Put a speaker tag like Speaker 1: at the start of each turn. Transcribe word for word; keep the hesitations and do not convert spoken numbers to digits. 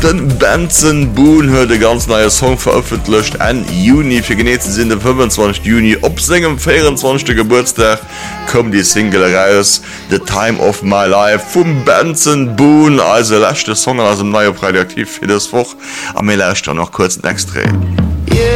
Speaker 1: Den Benson Boone hue de ganz neue Song veröffentlicht en Juni fir geneten sinn den fünfundzwanzigsten Juni op segem vierundzwanzigsten Geburtstag kom die Single raus The Time of My Life vum Benson Boone, also lachte Song aus dem neue Radioaktiv fir das Woch am mir lacht noch kurz extra. Yeah.